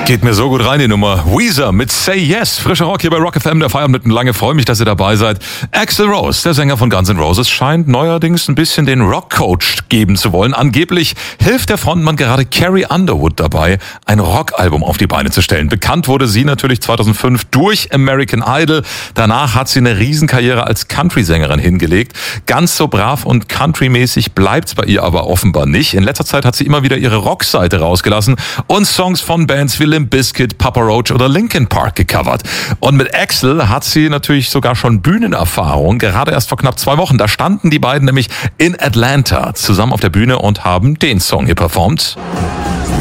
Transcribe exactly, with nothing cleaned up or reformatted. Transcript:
Geht mir so gut rein, die Nummer. Weezer mit Say Yes. Frischer Rock hier bei Rock F M, der Feierabend mitten lange. Freue mich, dass ihr dabei seid. Axl Rose, der Sänger von Guns N' Roses, scheint neuerdings ein bisschen den Rockcoach geben zu wollen. Angeblich hilft der Frontmann gerade Carrie Underwood dabei, ein Rockalbum auf die Beine zu stellen. Bekannt wurde sie natürlich zweitausendfünf durch American Idol. Danach hat sie eine Riesenkarriere als Country-Sängerin hingelegt. Ganz so brav und countrymäßig bleibt's bei ihr aber offenbar nicht. In letzter Zeit hat sie immer wieder ihre Rockseite rausgelassen und Songs von Bands wie Limp Bizkit, Papa Roach oder Linkin Park gecovert. Und mit Axl hat sie natürlich sogar schon Bühnenerfahrung, gerade erst vor knapp zwei Wochen. Da standen die beiden nämlich in Atlanta zusammen auf der Bühne und haben den Song hier performt.